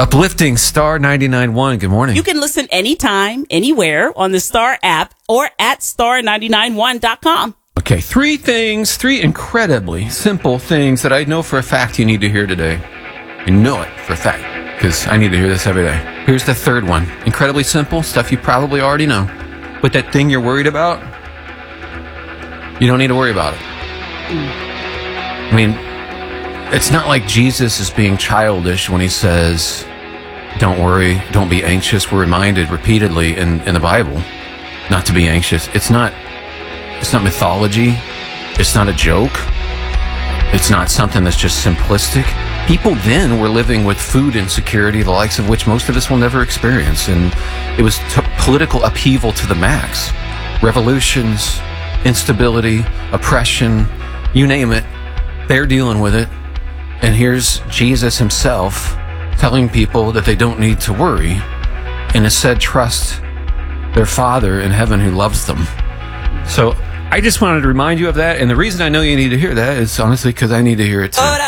Uplifting Star 99.1. Good morning. You can listen anytime, anywhere on the Star app or at star991.com. Okay, three incredibly simple things that I know for a fact you need to hear today. I know it for a fact, because I need to hear this every day. Here's the third one. Incredibly simple, stuff you probably already know. But that thing you're worried about, you don't need to worry about it. I mean, it's not like Jesus is being childish when he says, don't worry, don't be anxious. We're reminded repeatedly in the Bible not to be anxious. It's not mythology. It's not a joke. It's not something that's just simplistic. People then were living with food insecurity, the likes of which most of us will never experience. And it was political upheaval to the max. Revolutions, instability, oppression, you name it, they're dealing with it. And here's Jesus himself telling people that they don't need to worry and instead trust their Father in heaven who loves them. So I just wanted to remind you of that. And the reason I know you need to hear that is honestly because I need to hear it too.